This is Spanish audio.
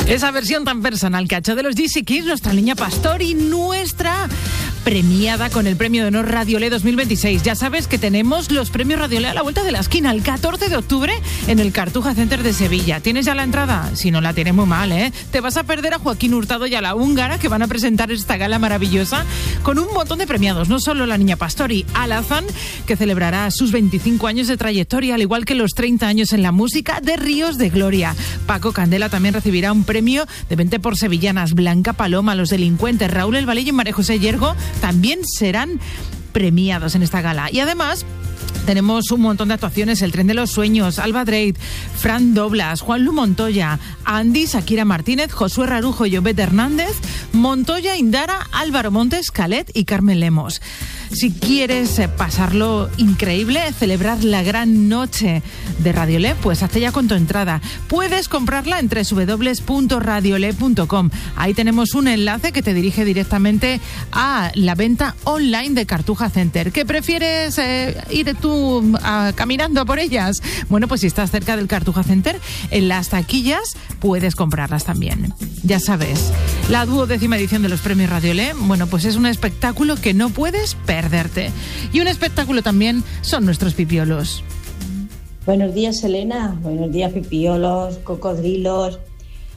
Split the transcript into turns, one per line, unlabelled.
Esa versión tan personal que ha hecho de los GC Kids nuestra niña Pastor y nuestra premiada con el Premio de Honor Radiolé 2026. Ya sabes que tenemos los premios Radiolé a la vuelta de la esquina el 14 de octubre en el Cartuja Center de Sevilla. ¿Tienes ya la entrada? Si no, la tienes muy mal, ¿eh? Te vas a perder a Joaquín Hurtado y a la húngara que van a presentar esta gala maravillosa con un montón de premiados. No solo la niña Pastori, Alazán, que celebrará sus 25 años de trayectoria, al igual que los 30 años en la música de Ríos de Gloria. Paco Candela también recibirá un premio de 20 por sevillanas. Blanca Paloma, Los Delincuentes, Raúl El Valillo y María José Yergo también serán premiados en esta gala. Y además tenemos un montón de actuaciones: El Tren de los Sueños, Alba Dreit, Fran Doblas, Juanlu Montoya, Andy, Shakira Martínez, Josué Rarujo y Obed Hernández, Montoya, Indara, Álvaro Montes, Calet y Carmen Lemos. Si quieres pasarlo increíble, celebrar la gran noche de Radiolé, pues hazte ya con tu entrada. Puedes comprarla en www.radiolé.com. Ahí tenemos un enlace que te dirige directamente a la venta online de Cartuja Center. ¿Qué prefieres ir tú caminando por ellas? Bueno, pues si estás cerca del Cartuja Center, en las taquillas puedes comprarlas también. Ya sabes, la 12ª edición de los premios Radiolé, bueno, pues es un espectáculo que no puedes perderte. Y un espectáculo también son nuestros pipiolos.
Buenos días, Elena. Buenos días, pipiolos, cocodrilos.